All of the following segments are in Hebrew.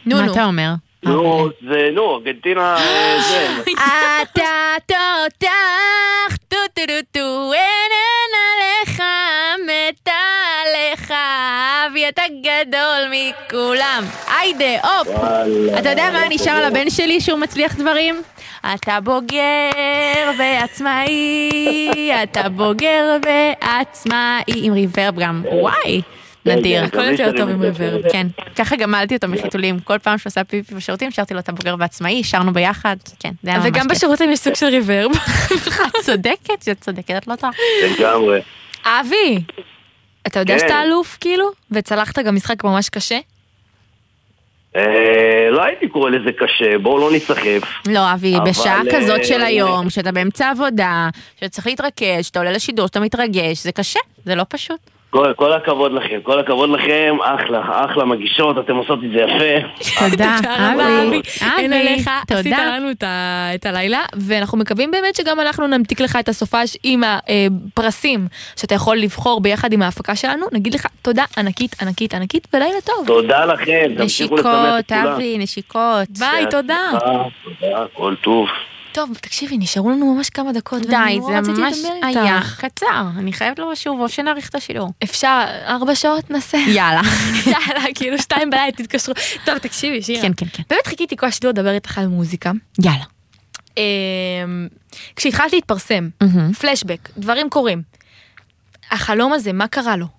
מה אתה אומר? נו, זה, נו, ארגנטינה, זה. אתה תותח, טו טו טו טו, אין עליך, מתה עליך, אבי אתה גדול מכולם. היידה, הופ. אתה יודע מה נשאר על הבן שלי שהוא מצליח דברים? אתה בוגר ועצמאי, אתה בוגר ועצמאי, עם ריברב גם, וואי. נדיר, הכל יותר טוב עם ריברב. כן, ככה גמלתי אותו מחיתולים. כל פעם שהוא עשה פיפי בשירותים, שרתי לו את הבוגר בעצמאי, שרנו ביחד. כן, זה היה ממש כיף. וגם בשירותים יש סוג של ריברב. את צודקת, שאת צודקת, את לא טועה. לגמרי. אבי, אתה יודע שאתה אלוף כאילו? וצלחת גם משחק ממש קשה? לא הייתי קורא לזה קשה, בואו לא נסחף. לא, אבי, בשעה כזאת של היום, שאתה באמצע עבודה, שאתה צריך להתרכז, שאתה עולה לשידור, שאתה מתרגש, זה קשה, זה לא פשוט. כל הכבוד לכם, כל הכבוד לכם, אחלה מגישות, אתם עושות את זה יפה. תודה, אבי, אין עליך, תודה. עשית לנו את הלילה, ואנחנו מקווים באמת שגם אנחנו נמתיק לך את הסופש עם הפרסים שאתה יכול לבחור ביחד עם ההפקה שלנו, נגיד לך תודה ענקית, ענקית, ענקית, ולילה טוב. תודה לכם, תמשיכו לשמח את כולם. נשיקות, אבי, נשיקות. ביי, תודה. תודה, כל טוב. טוב, תקשיבי, נשארו לנו ממש כמה דקות. די, זה ממש היה קצר. אני חייבת לו שוב, או שנעריך את השידור. אפשר, 4 שעות נעשה. יאללה. יאללה, כאילו 2 בלילה תתקשרו. טוב, תקשיבי, שירה. כן, כן, כן. באמת חיכיתי כל השידור לדבר איתך על מוזיקה. יאללה. כשהתחלתי להתפרסם, פלשבק, דברים קורים. החלום הזה, מה קרה לו?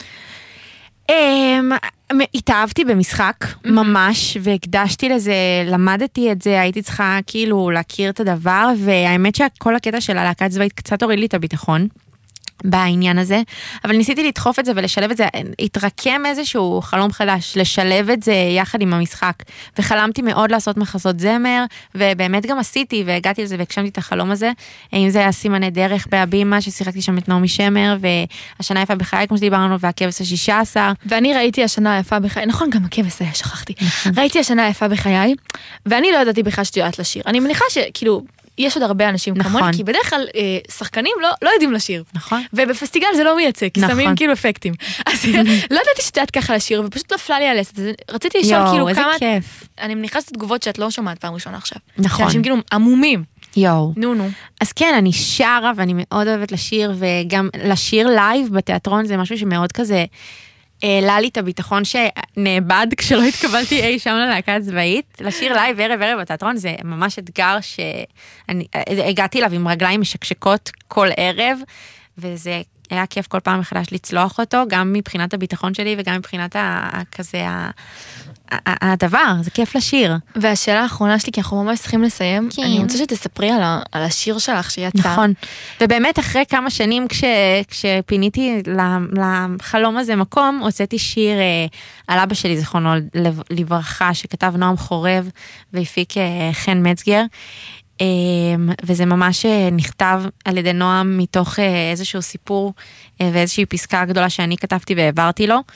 התאהבתי במשחק ממש והקדשתי לזה, למדתי את זה, הייתי צריכה כאילו להכיר את הדבר, והאמת שכל הקטע של הלהקה הצבאית קצת הוריד לי את הביטחון בעניין הזה, אבל ניסיתי לדחוף את זה ולשלב את זה, התרקם איזשהו חלום חדש, לשלב את זה יחד עם המשחק, וחלמתי מאוד לעשות מחזות זמר, ובאמת גם עשיתי, והגעתי לזה והגשמתי את החלום הזה, אם זה היה סימני דרך בהבימה, ששיחקתי שם את נעמי שמר, והשנה היפה בחיי, כמו שדיברנו, והכבש ה-16. ואני ראיתי השנה היפה בחיי, נכון, גם הכבש היה, שכחתי. ראיתי השנה היפה בחיי, ואני לא ידעתי בכלל שתיאת לשיר. אני מניחה שכאילו, יש עוד הרבה אנשים כמוני, כי בדרך כלל שחקנים לא יודעים לשיר. נכון. ובפסטיגל זה לא מייצג, כי שמים כאילו אפקטים. אז לא ידעתי שתיאת ככה לשיר, ופשוט נפלה לי על הסת. רציתי לשאול כאילו כמה... איזה כיף. אני מניחה שאת תגובות שאת לא שומעת פעם ראשונה עכשיו. נכון. אנשים כאילו עמומים. נו. אז כן, אני שרה, ואני מאוד אוהבת לשיר, וגם לשיר לייב בתיאטרון, זה משהו שמאוד כזה... העלה לי את הביטחון שנאבד כשלא התקבלתי אי שם ללהקה הצבאית. לשיר לייב ערב בתיאטרון זה ממש אתגר שאני הגעתי אליו עם רגליים משקשקות כל ערב, וזה היה כיף כל פעם מחדש לצלוח אותו, גם מבחינת הביטחון שלי וגם מבחינת כזה הדבר, זה כיף לשיר. והשאלה האחרונה שלי, כי אנחנו ממש צריכים לסיים, אני רוצה שתספרי על השיר שלך שיצא. נכון, ובאמת אחרי כמה שנים כשפיניתי לחלום הזה מקום, הוצאתי שיר על אבא שלי, זכרונו לברכה, שכתב נועם חורב והפיק חן מצגר, וזה ממש נכתב על ידי נועם מתוך איזשהו סיפור ואיזושהי פסקה גדולה שאני כתבתי והעברתי לו,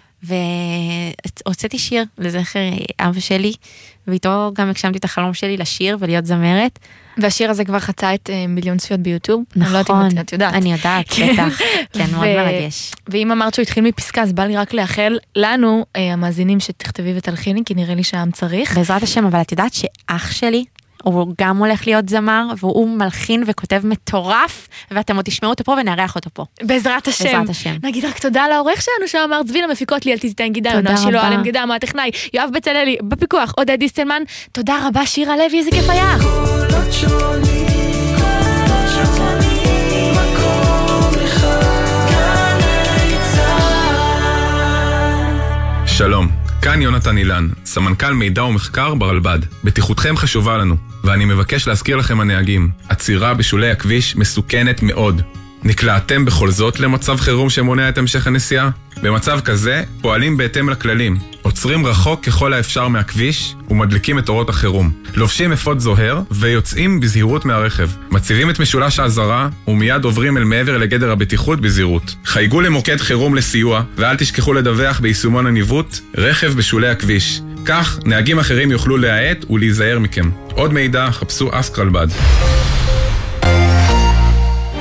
והוצאתי שיר לזכר אבא שלי, ואיתו גם הגשמתי את החלום שלי לשיר ולהיות זמרת. והשיר הזה כבר חצה את 1,000,000 צפיות ביוטיוב. נכון, את יודעת. אני יודעת, בטח. כן, מאוד מרגש. ואם אמרת שהוא התחיל מפסקה, אז בא לי רק לאחל לנו, המאזינים, שתכתבי ותלחיני, כי נראה לי שהעם צריך. בעזרת השם, אבל את יודעת שאח שלי, הוא גם הולך להיות זמר, והוא מלחין וכותב מטורף, ואתם עוד תשמעו אותו פה ונארח אותו פה. בעזרת השם. בעזרת השם. נגיד רק תודה לעורך שלנו, שאמר צביל המפיקות לי, אל תזיתן גידה, תודה שלו, רבה. אלם גידה, מה הטכנאי, יואב בצללי, בפיקוח, עודד דיסטלמן, תודה רבה שירה לוי, איזה כיף היה. שלום, כאן יונתן אילן, סמנכ"ל מידע ומחקר ברלב"ד. בטיחותכם חשובה לנו, ואני מבקש להזכיר לכם הנהגים, עצירה בשולי הכביש מסוכנת מאוד. נקלעתם בכל זאת למצב חירום שמונע את המשך הנסיעה? במצב כזה פועלים בהתאם לכללים, עוצרים רחוק ככל האפשר מהכביש ומדליקים את אורות החירום, לובשים אפוד זוהר ויוצאים בזהירות מהרכב, מציבים את משולש האזהרה ומיד עוברים אל מעבר לגדר הבטיחות בזהירות. חייגו למוקד חירום לסיוע ואל תשכחו לדווח ביישומון הניווט רכב בשולי הכביש, כך נהגים אחרים יוכלו להאט ולהיזהר מכם. עוד מידע חפשו אסק רלב"ד.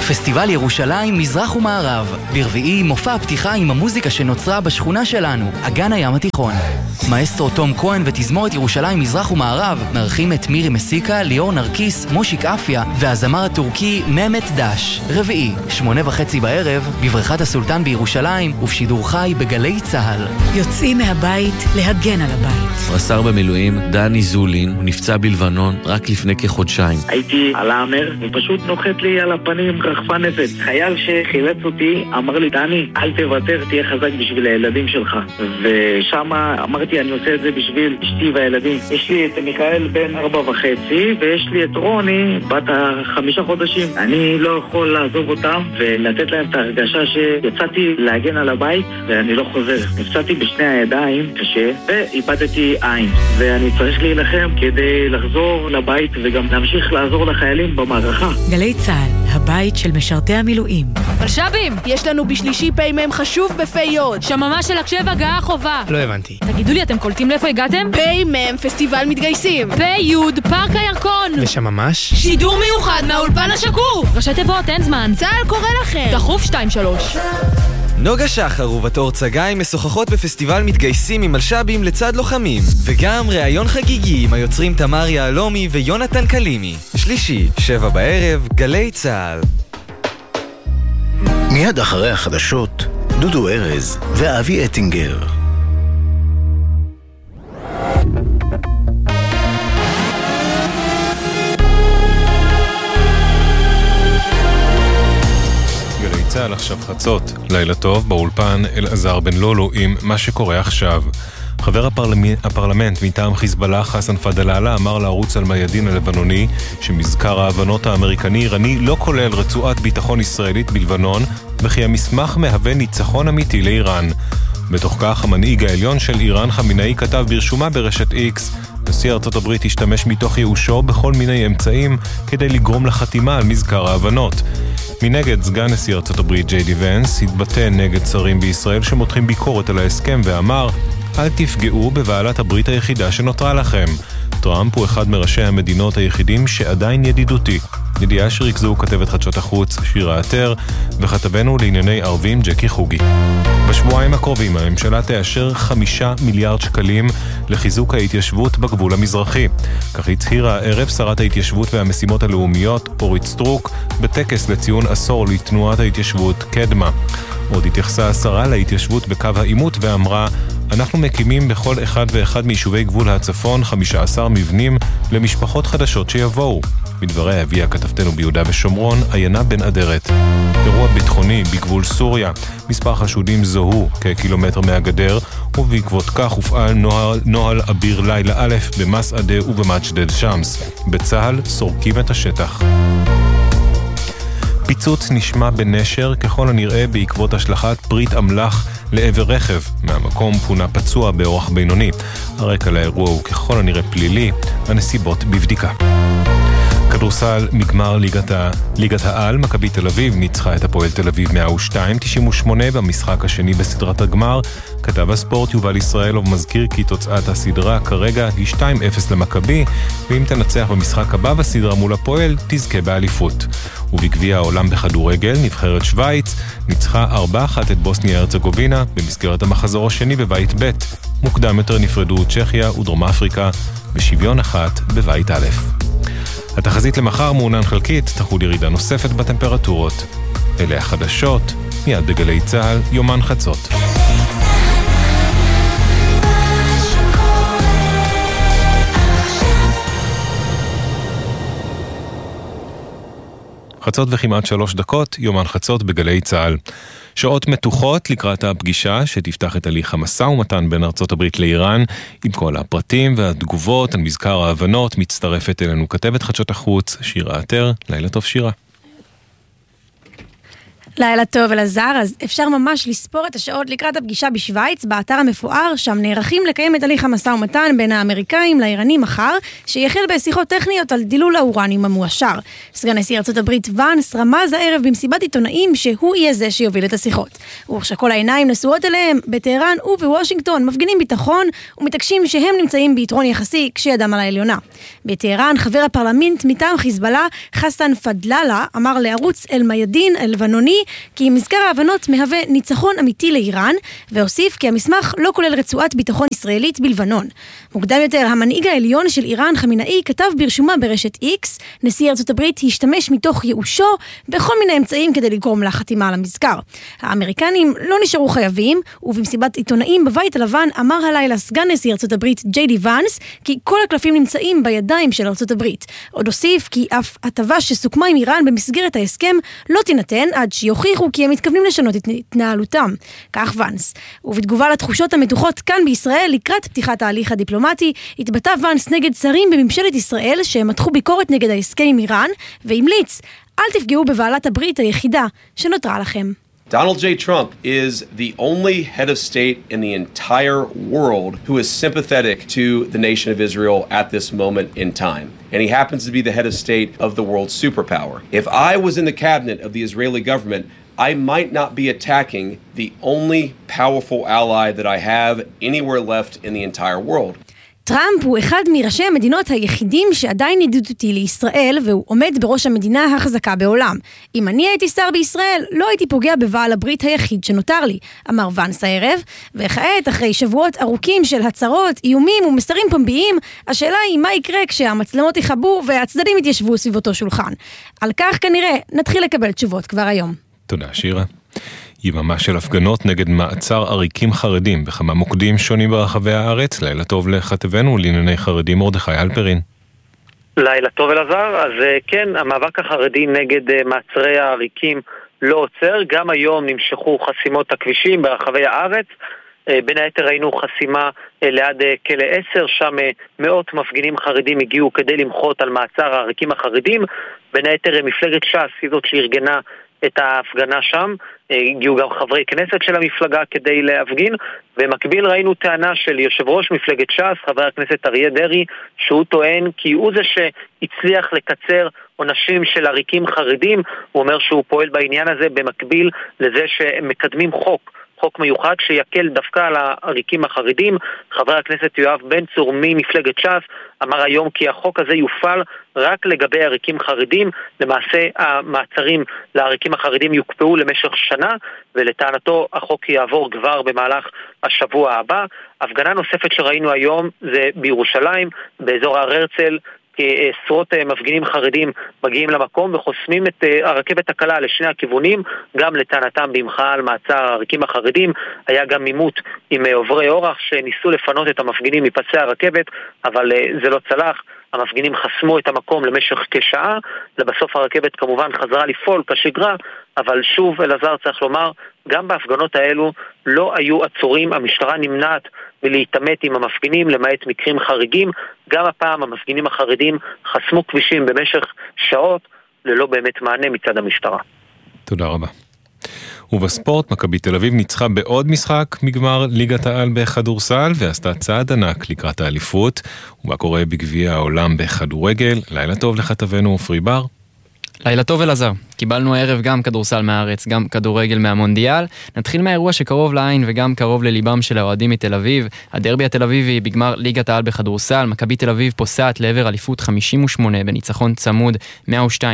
פסטיבל ירושלים מזרח ומערב. ברביעי מופע הפתיחה עם המוזיקה שנוצרה בשכונה שלנו, אגן הים התיכון. מאסטרו תום כהן ותזמורת ירושלים מזרח ומערב מארחים את מירי מסיקה, ליאור נרקיס, מושיק אפיה והזמר הטורקי ממת דש. רביעי, 8:30 בערב, בבריכת הסולטן בירושלים ובשידור חי בגלי צהל. יוצאים מהבית להגן על הבית. רס"ר במילואים דני זולין, הוא נפצע בלבנון רק לפני כחודשיים. הייתי על האמר ופשוט נוחת לי על הפנים רחפה נפץ. חייל שחילץ אותי אמר לי, דני, אל תוותר, תהיה חזק בשביל הילדים שלך. ושם אמרתי, אני עושה את זה בשביל אשתי והילדים. יש לי את מיכאל בן 4.5 ויש לי את רוני בת 5 חודשים. אני לא יכול לעזוב אותם ולתת להם את ההרגשה שיצאתי להגן על הבית ואני לא חוזר. נפצעתי בשני הידיים קשה ואיבדתי עין, ואני צריך להילחם כדי לחזור לבית וגם להמשיך לעזור לחיילים במערכה. גלי צהל, הבית של משרתי המילואים. מלשבים! יש לנו בשלישי פ"מ חשוב בפ"י. שממה של הקשב הגעה חובה. לא הבנתי. תגידו לי, אתם קולטים לאיפה הגעתם? פ"מ פסטיבל מתגייסים. פ"י פארק הירקון. ושם ממש? שידור מיוחד מהאולפן השקוף. ראשי תיבות, אין זמן. צהל קורא לכם. דחוף 2-3. נוגה שחר ובתור צגאי משוחחות בפסטיבל מתגייסים עם מלשבים לצד לוחמים, וגם ראיון חגיגי עם היוצרים תמר יעלומי ויונתן קלימי. שלישי, 7 בערב, גלי צהל. מיד אחרי החדשות, דודו ארז ואבי אטינגר. צהל עכשיו חצות, לילה טוב, באולפן אלעזר בן לולו עם מה שקורה עכשיו. חבר הפרלמנט מטעם חיזבאללה חסן פדלאללה אמר לערוץ אל-מיאדין הלבנוני שמזכר ההבנות האמריקני-איראני לא כולל רצועת ביטחון ישראלית בלבנון וכי המסמך מהווה ניצחון אמיתי לאיראן. בתוך כך המנהיג העליון של איראן חמינאי כתב ברשומה ברשת X, נשיא ארצות הברית השתמש מתוך ייאושו בכל מיני אמצעים כדי לגרום לחתימה על מזכר ההבנות. מנגד, סגן נשיא ארצות הברית ג'יי די ונס התבטא נגד שרים בישראל שמותחים ביקורת על ההסכם ואמר, אל תפגעו בבעלת הברית היחידה שנותרה לכם. טראמפ הוא אחד מראשי המדינות היחידים שעדיין ידידותי. ידיעה שריכזו כתבת חדשות החוץ שירה עטר וכתבנו לענייני ערבים ג'קי חוגי. בשבועיים הקרובים הממשלה תאשר 5 מיליארד שקלים לחיזוק ההתיישבות בגבול המזרחי. כך הצהירה הערב שרת ההתיישבות והמשימות הלאומיות אורית סטרוק בטקס לציון עשור לתנועת ההתיישבות קדמה. עוד התייחסה השרה להתיישבות בקו העימות ואמרה, אנחנו מקימים בכל אחד ואחד מיישובי גבול הצפון 15 מבנים למשפחות חדשות שיבואו. בדבריה הביאה כתבתנו ביהודה ושומרון עיינה בן אדרת. אירוע ביטחוני בגבול סוריה, מספר חשודים זוהו כקילומטר מהגדר, ובעקבות כך הופעל נוהל אביר לילה א' במסעדה ובמג'דל שמס. בצהל סורקים את השטח. פיצוץ נשמע בנשר ככל הנראה בעקבות השלכת פריט אמל"ח לעבר רכב. מהמקום פונה פצוע באורח בינוני. הרקע לאירוע הוא ככל הנראה פלילי, הנסיבות בבדיקה. כדורסל מגמר ליגת העל, מכבי תל אביב ניצחה את הפועל תל אביב 102-98 במשחק השני בסדרת הגמר. כתב הספורט יובל ישראלוב מזכיר כי תוצאת הסדרה כרגע היא 2-0 למכבי, ואם תנצח במשחק הבא בסדרה מול הפועל תזכה באליפות. ובגביע העולם בכדורגל נבחרת שוויץ ניצחה 4-1 את בוסניה הרצגובינה במסגרת המחזור השני בבית ב'. מוקדם יותר נפרדו צ'כיה ודרום אפריקה בשוויון 1 בבית א'. התחזית למחר מעונן חלקית, תחול ירידה נוספת בטמפרטורות. אלה החדשות, מיד בגלי צהל, יומן חצות. חצות וכמעט 3 דקות, יומן חצות בגלי צהל. שעות מתוחות לקראת הפגישה שתפתח את הליך המשא ומתן בין ארצות הברית לאיראן, עם כל הפרטים והתגובות על מזכר ההבנות. מצטרפת אלינו כתבת חדשות החוץ שירה עטר. לילה טוב שירה. לילה טוב אלעזר, אז אפשר ממש לספור את השעות לקראת הפגישה בשוויץ, באתר המפואר, שם נערכים לקיים את הליך המשא ומתן בין האמריקאים לאיראנים מחר, שיחל בשיחות טכניות על דילול האורניום המואשר. סגן נשיא ארצות הברית ואנס רמז הערב במסיבת עיתונאים שהוא יהיה זה שיוביל את השיחות. וכשכל העיניים נשואות אליהם, בטהרן ובוושינגטון מפגינים ביטחון ומתעקשים שהם נמצאים ביתרון יחסי כשידם על העליונה. בטהרן חבר הפרלמנט מטעם חיזבאללה חסן פדללה אמר לערוץ אל-מיאדין הלבנוני כי מזכר ההבנות מהווה ניצחון אמיתי לאיראן, והוסיף כי המסמך לא כולל רצועת ביטחון ישראלית בלבנון. מוקדם יותר, המנהיג העליון של איראן חמינאי כתב ברשומה ברשת X, נשיא ארצות הברית השתמש מתוך ייאושו בכל מיני אמצעים כדי לגרום לחתימה על המזכר. האמריקנים לא נשארו חייבים, ובמסיבת עיתונאים בבית הלבן אמר הלילה סגן נשיא ארצות הברית ג'יי.די ואנס כי כל הקלפים נמצאים בידיים של ארצות הברית. עוד הוסיף כי אף הטבה שסוכמה עם איראן במסגרת ההסכם לא תינתן עד שיוכיחו כי הם מתכוונים לשנות את התנהלותם. כך ואנס. ובתגובה לתחושות המתוחות כאן בישראל לקראת פתיחת ההליך הדיפלומטי, התבטא ואנס נגד שרים בממשלת ישראל שמתחו ביקורת נגד ההסכם עם איראן, והמליץ, אל תפגעו בבעלת הברית היחידה שנותרה לכם. Donald J. Trump is the only head of state in the entire world who is sympathetic to the nation of Israel at this moment in time. And he happens to be the head of state of the world superpower. If I was in the cabinet of the Israeli government, I might not be attacking the only powerful ally that I have anywhere left in the entire world. טראמפ הוא אחד מראשי המדינות היחידים שעדיין ידידותי לישראל, והוא עומד בראש המדינה החזקה בעולם. אם אני הייתי שר בישראל, לא הייתי פוגע בבעל הברית היחיד שנותר לי, אמר ואנס הערב. וכעת, אחרי שבועות ארוכים של הצהרות, איומים ומסרים פומביים, השאלה היא מה יקרה כשהמצלמות יחבו והצדדים יתיישבו סביב אותו שולחן. על כך כנראה נתחיל לקבל תשובות כבר היום. תודה שירה. יממה של הפגנות נגד מעצר עריקים חרדים בכמה מוקדים שונים ברחבי הארץ. לילה טוב לכתבנו לענייני חרדים מרדכי אלפרין. לילה טוב אלעזר. אז כן, המאבק החרדי נגד מעצרי העריקים לא עוצר. גם היום נמשכו חסימות הכבישים ברחבי הארץ. בין היתר ראינו חסימה ליד כלא 10, שם מאות מפגינים חרדים הגיעו כדי למחות על מעצר העריקים החרדים. בין היתר מפלגת ש"ס היא זאת שארגנה את ההפגנה שם, הגיעו גם חברי כנסת של המפלגה כדי להפגין, במקביל ראינו טענה של יושב ראש מפלגת ש"ס, חבר הכנסת אריה דרעי, שהוא טוען כי הוא זה שהצליח לקצר עונשים של עריקים חרדים. הוא אומר שהוא פועל בעניין הזה במקביל לזה שמקדמים חוק מיוחד שיקל דווקא על העריקים החרדים. חבר הכנסת יואב בן צור ממפלגת ש"ס אמר היום כי החוק הזה יופעל רק לגבי עריקים חרדים. למעשה המעצרים לעריקים החרדים יוקפאו למשך שנה, ולטענתו החוק יעבור כבר במהלך השבוע הבא. הפגנה נוספת שראינו היום זה בירושלים, באזור הר הרצל. עשרות מפגינים חרדים מגיעים למקום וחוסמים את הרכבת הקלה לשני הכיוונים, גם לטענתם במחאה על מעצר העריקים החרדים. היה גם מימות עם עוברי אורח שניסו לפנות את המפגינים מפסי הרכבת, אבל זה לא צלח. המפגינים חסמו את המקום למשך כשעה, לבסוף הרכבת כמובן חזרה לפעול כשגרה, אבל שוב אלעזר צריך לומר, גם בהפגנות האלו לא היו עצורים, המשטרה נמנעת ולהתאמת עם המפגינים למעט מקרים חריגים. גם הפעם המפגינים החרדים חסמו כבישים במשך שעות ללא באמת מענה מצד המשטרה. תודה רבה. ובספורט, מכבי תל אביב ניצחה בעוד משחק מגמר ליגת העל בכדורסל ועשתה צעד ענק לקראת האליפות. ומה קורה בגביע העולם בכדורגל? לילה טוב לכתבנו עופרי בר. לילה טוב אלעזר. קיבלנו הערב גם כדורסל מהארץ, גם כדורגל מהמונדיאל. נתחיל מהאירוע שקרוב לעין וגם קרוב לליבם של האוהדים מתל אביב. הדרבי התל אביבי בגמר ליגת העל בכדורסל. מכבי תל אביב פוסעת לעבר אליפות 58 בניצחון צמוד 102-98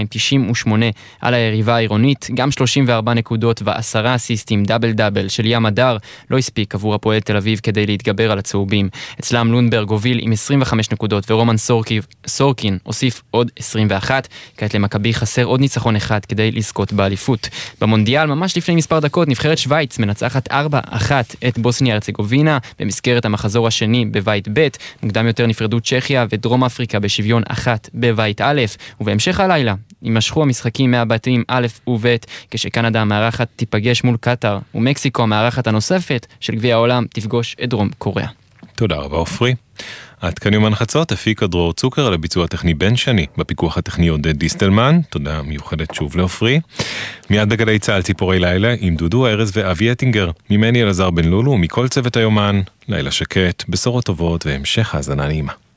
על היריבה העירונית. גם 34 נקודות ו10 אסיסטים דאבל דאבל של ים הדר לא הספיק עבור הפועל תל אביב כדי להתגבר על הצהובים. אצלם לונדברג הוביל עם 25 נקודות ורומן סורקין הוסיף עוד 21. כעת למכבי חסר עוד ניצחון אחד כדי לזכות באליפות. במונדיאל, ממש לפני מספר דקות, נבחרת שוויץ מנצחת 4-1 את בוסניה הרצגובינה במסגרת המחזור השני בבית ב'. מוקדם יותר נפרדו צ'כיה ודרום אפריקה בשוויון 1 בבית א', ובהמשך הלילה יימשכו המשחקים מהבתים א' וב', כשקנדה המארחת תיפגש מול קטר, ומקסיקו המארחת הנוספת של גביע העולם תפגוש את דרום קוריאה. תודה רבה עופרי. עד כאן יומן חצות, הפיקה דרור צוקר, על הביצוע הטכני בן שני, בפיקוח הטכני עודד דיסטלמן, תודה מיוחדת שוב לאופרי. מיד בגלי צהל ציפורי לילה עם דודו ארז ואבי אטינגר, ממני אלעזר בן לולו ומכל צוות היומן, לילה שקט, בשורות טובות והמשך האזנה נעימה.